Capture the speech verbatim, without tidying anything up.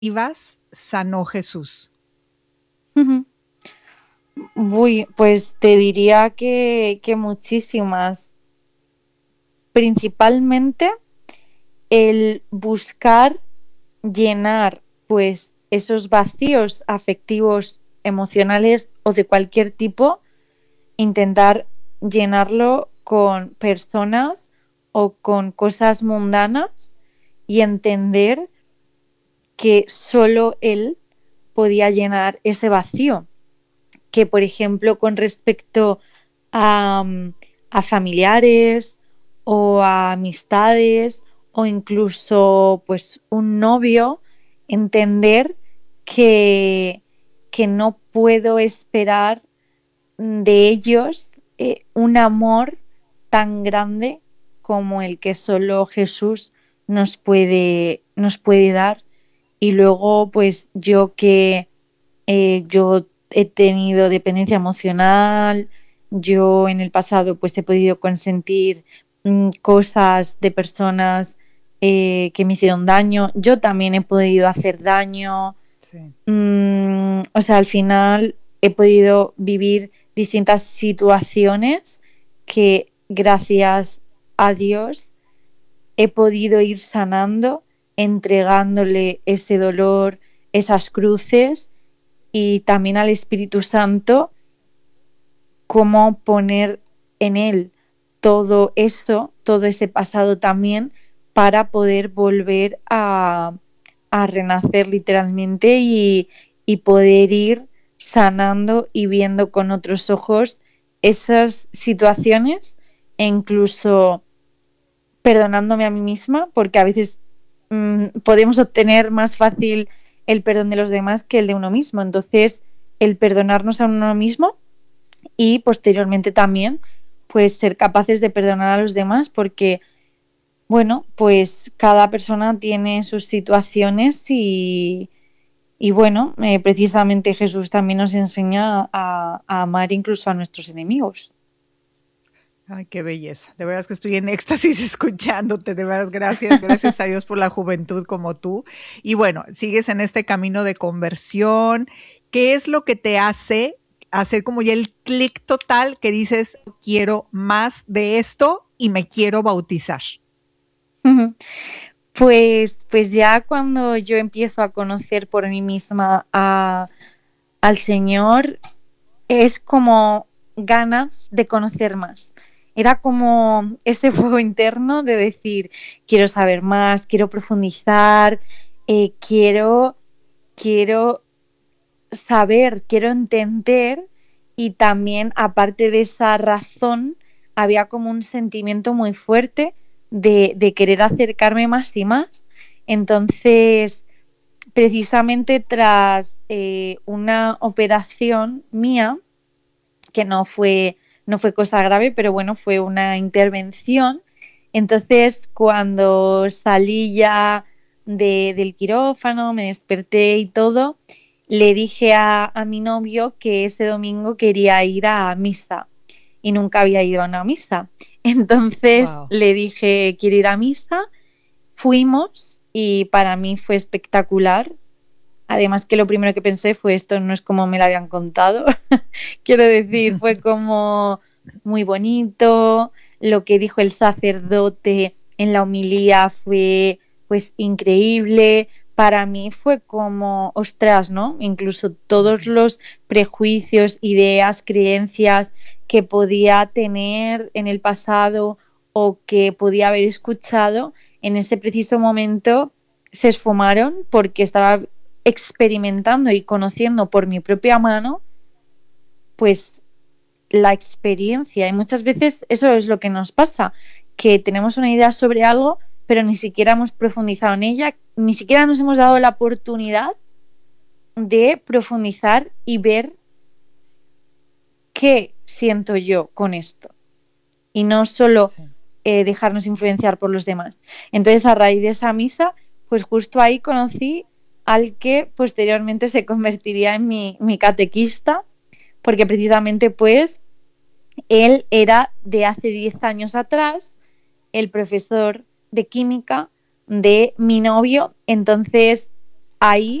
Ibas sanó Jesús? Ujú. Uy, pues te diría que, que muchísimas. Principalmente el buscar llenar pues esos vacíos afectivos, emocionales o de cualquier tipo, intentar llenarlo con personas o con cosas mundanas y entender que solo él podía llenar ese vacío. Que, por ejemplo, con respecto a, a familiares o a amistades o incluso pues un novio, entender que, que no puedo esperar de ellos eh, un amor tan grande como el que solo Jesús nos puede, nos puede dar. Y luego, pues yo que eh, yo he tenido dependencia emocional, yo en el pasado pues he podido consentir mm, cosas de personas eh, que me hicieron daño, yo también he podido hacer daño, Sí. mm, o sea, al final he podido vivir distintas situaciones que gracias a Dios he podido ir sanando, entregándole ese dolor, esas cruces y también al Espíritu Santo, cómo poner en él todo eso, todo ese pasado también, para poder volver a, a renacer literalmente y, y poder ir sanando y viendo con otros ojos esas situaciones e incluso perdonándome a mí misma, porque a veces mmm, podemos obtener más fácil el perdón de los demás que el de uno mismo. Entonces, el perdonarnos a uno mismo y posteriormente también, pues ser capaces de perdonar a los demás, porque, bueno, pues cada persona tiene sus situaciones y, y bueno, eh, precisamente Jesús también nos enseña a, a amar incluso a nuestros enemigos. Ay, qué belleza. De verdad es que estoy en éxtasis escuchándote. De verdad, gracias, gracias a Dios por la juventud como tú. Y bueno, sigues en este camino de conversión. ¿Qué es lo que te hace hacer como ya el clic total que dices, quiero más de esto y me quiero bautizar? Pues, pues ya cuando yo empiezo a conocer por mí misma a, al Señor, es como ganas de conocer más. Era como ese fuego interno de decir, quiero saber más, quiero profundizar, eh, quiero, quiero saber, quiero entender y también aparte de esa razón había como un sentimiento muy fuerte de, de querer acercarme más y más. Entonces, precisamente tras eh, una operación mía, que no fue, no fue cosa grave, pero bueno, fue una intervención. Entonces, cuando salí ya de, del quirófano, me desperté y todo, le dije a, a mi novio que ese domingo quería ir a misa y nunca había ido a una misa. Entonces Wow. le dije, quiero ir a misa, fuimos y para mí fue espectacular. Además que lo primero que pensé fue esto no es como me lo habían contado. Quiero decir, fue como muy bonito. Lo que dijo el sacerdote en la homilía fue pues increíble. Para mí fue como, ostras, ¿no? Incluso todos los prejuicios, ideas, creencias que podía tener en el pasado o que podía haber escuchado, en ese preciso momento se esfumaron porque estaba experimentando y conociendo por mi propia mano, pues la experiencia. Y muchas veces eso es lo que nos pasa, que tenemos una idea sobre algo, pero ni siquiera hemos profundizado en ella, ni siquiera nos hemos dado Sí. la oportunidad de profundizar y ver qué siento yo con esto. Y no solo Sí. eh, dejarnos influenciar por los demás. Entonces, a raíz de esa misa, pues justo ahí conocí al que posteriormente se convertiría en mi, mi catequista, porque precisamente pues él era de hace diez años atrás el profesor de química de mi novio. Entonces ahí